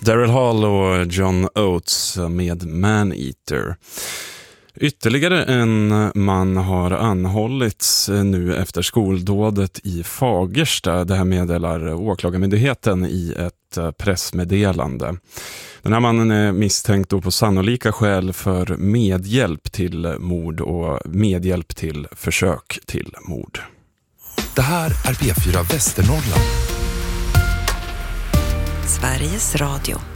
Daryl Hall och John Oates med Man-Eater. Ytterligare en man har anhållits nu efter skoldådet i Fagersta. Det här meddelar åklagarmyndigheten i ett pressmeddelande. Den här mannen är misstänkt då på sannolika skäl för medhjälp till mord och medhjälp till försök till mord. Det här är P4 Västernorrland. Sveriges Radio.